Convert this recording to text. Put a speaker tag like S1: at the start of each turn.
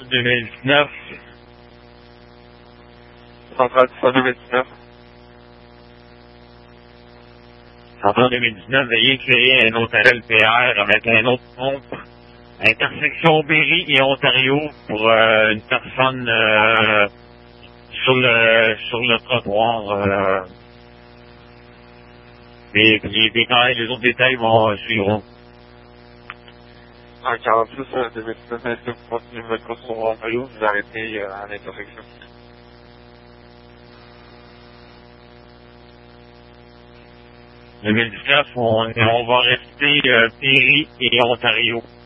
S1: 2019.
S2: Centrale 2019.
S1: En 2019, veuillez créer un autre LPR avec un autre pompe. Intersection Berry et Ontario pour une personne sur le trottoir. Les détails, les autres détails suivront.
S2: En 46 2019, est-ce que vous continuez votre course sur Ontario, vous arrêtez à l'intersection?
S1: En 2019, on va rester Berry et Ontario.